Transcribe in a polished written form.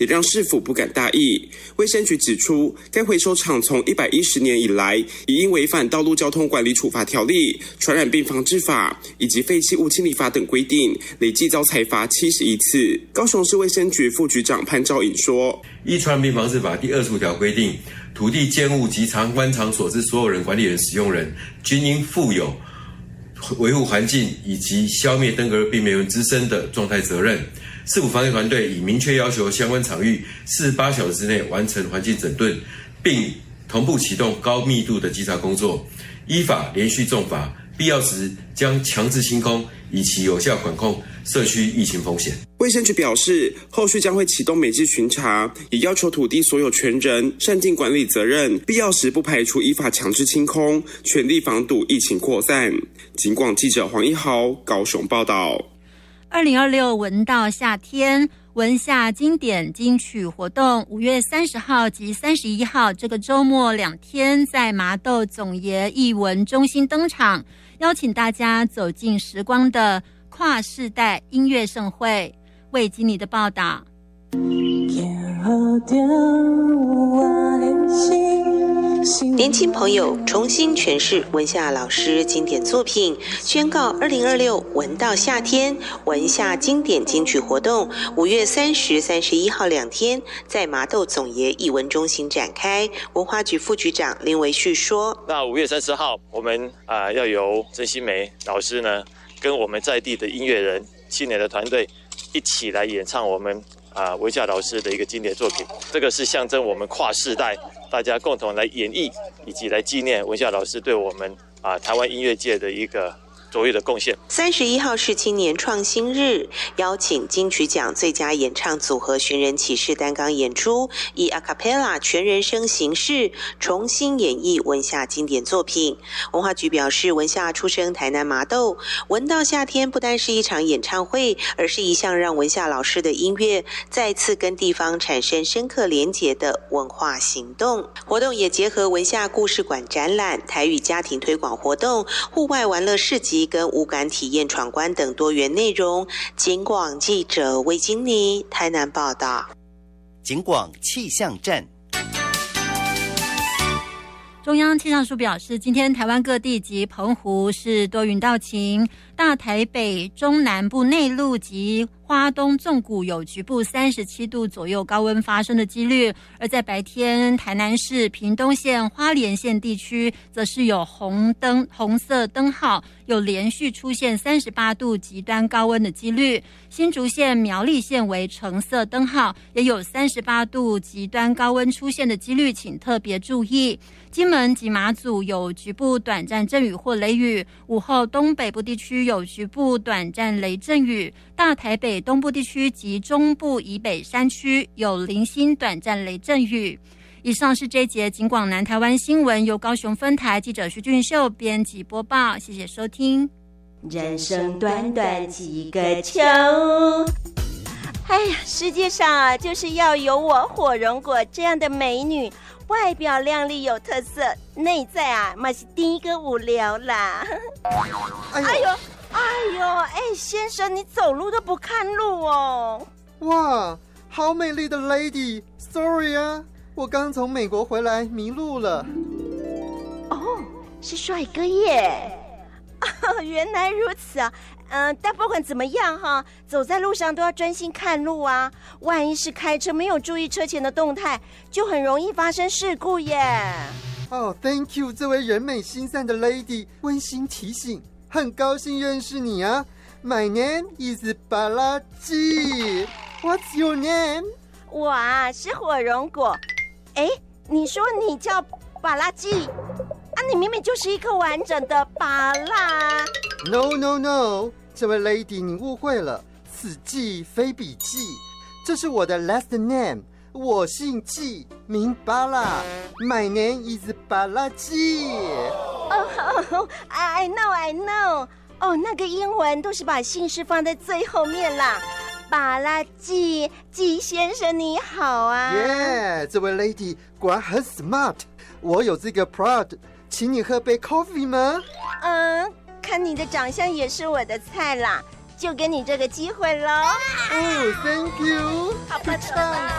也让市府不敢大意。卫生局指出，该回收厂从110年以来，已因违反道路交通管理处罚条例、传染病防治法以及废弃物清理法等规定，累计遭裁罚71次。高雄市卫生局副局长潘昭颖说， 依传染病防治法第25条规定，土地建物及参观场所之所有人、管理人、使用人，均应负有维护环境以及消灭登革热病原源滋生的状态责任。市府防疫团队已明确要求相关场域48小时之内完成环境整顿，并同步启动高密度的稽查工作，依法连续重罚，必要时将强制清空，以其有效管控社区疫情风险。 卫生局表示，后续将会启动每日巡查，也要求土地所有权人善尽管理责任，必要时不排除依法强制清空，全力防堵疫情扩散。警广记者黄一豪高雄报道。 2026文到夏天，文夏经典金曲活动5月30号及31号这个周末2天在麻豆总爷艺文中心登场，邀请大家走进时光的跨世代音乐盛会。魏经理的报道。 年轻朋友重新诠释文夏老师经典作品，宣告2026文到夏天文夏经典金曲活动5月30、31号2天在麻豆总爷艺文中心展开。文化局副局长林维旭说：“ 那5月30号，我们要由郑欣梅老师呢，跟我们在地的音乐人、青年的团队一起来演唱我们文夏老师的一个经典作品。这个是象征我们跨世代。”大家共同来演绎，以及来纪念文夏老师对我们台湾音乐界的一个卓越的贡献。 31号是青年创新日，邀请金曲奖最佳演唱组合寻人启事担纲演出，以 a cappella 全人声形式重新演绎文夏经典作品。文化局表示，文夏出生台南麻豆，文到夏天不单是一场演唱会，而是一项让文夏老师的音乐再次跟地方产生深刻连结的文化行动。活动也结合文夏故事馆展览、台语家庭推广活动、户外玩乐市集跟无感体验闯关等多元内容。警广记者魏金妮台南报道。 警广气象站。 中央气象署表示，今天台湾各地及澎湖是多云到晴，大台北、中南部内陆及花东纵谷有局部37度左右高温发生的几率，而在白天，台南市、屏东县、花莲县地区则是有红色灯号，有连续出现38度极端高温的几率。新竹县、苗栗县为橙色灯号，也有38度极端高温出现的几率，请特别注意。金门及马祖有局部短暂阵雨或雷雨，午后东北部地区有局部短暂雷阵雨，大台北东部地区及中部以北山区有零星短暂雷阵雨。以上是这一节警广南台湾新闻，由高雄分台记者徐俊秀编辑播报，谢谢收听。 人生短短几个秋，哎呀，世界上就是要有我火龙果这样的美女，外表靓丽有特色，内在嘛是第一个无聊啦。先生，你走路都不看路哦。 哇，好美丽的 lady， sorry 啊，我刚从美国回来迷路了。 哦，是帅哥耶。原来如此啊。但不管怎么样哈，走在路上都要专心看路啊，万一是开车没有注意车前的动态，就很容易发生事故耶。 thank you 这位人美心善的 lady， 温馨提醒，很高兴认识你啊。My name is 巴拉基。 What's your name？ 我是火龙果。你说你叫巴拉基你明明就是一颗完整的巴拉。 No， 这位 lady 你误会了，此季非彼季，这是我的 last name， 我姓季，名巴拉。 My name is 巴拉基。 I know。那个英文都是把姓氏放在最后面啦。巴拉季先生你好啊。 这位 lady 果然很 smart， 我有这个 prod， 请你喝杯 coffee 吗？ 看你的长相也是我的菜啦，就给你这个机会咯。 Thank you。 好吧。